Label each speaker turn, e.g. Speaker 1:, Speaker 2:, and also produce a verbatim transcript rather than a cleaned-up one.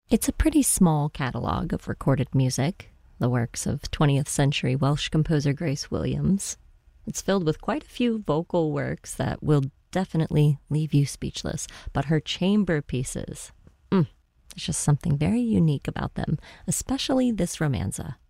Speaker 1: It's a pretty small catalog of recorded music, the works of twentieth century Welsh composer Grace Williams. It's filled with quite a few vocal works that will definitely leave you speechless, but her chamber pieces, mm, there's just something very unique about them, especially this romanza.